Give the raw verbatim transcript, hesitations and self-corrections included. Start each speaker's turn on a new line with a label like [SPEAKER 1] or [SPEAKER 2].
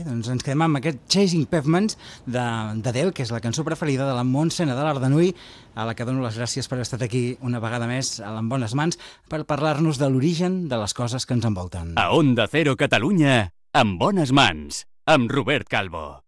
[SPEAKER 1] doncs ens quedem amb aquest Chasing Pavements d'Adele, que és la cançó preferida de la Montse Nadal Ardanuy, a la que dono les gràcies per haver estat aquí una vegada més en bones mans per parlar-nos de l'origen de les coses que ens envolten.
[SPEAKER 2] A Onda Cero Catalunya, en bones mans, amb Robert Calvo.